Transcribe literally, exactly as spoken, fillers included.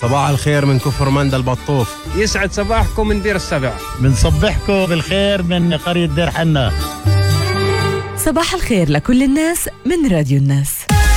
صباح الخير من كفر مندى البطوف. يسعد صباحكم من دير السبع. بنصبحكم بالخير من قرية دير حنا. صباح الخير لكل الناس من راديو الناس.